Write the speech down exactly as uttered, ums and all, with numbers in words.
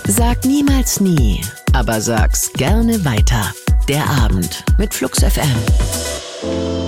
Sag niemals nie, aber sag's gerne weiter. Der Abend mit Flux F M.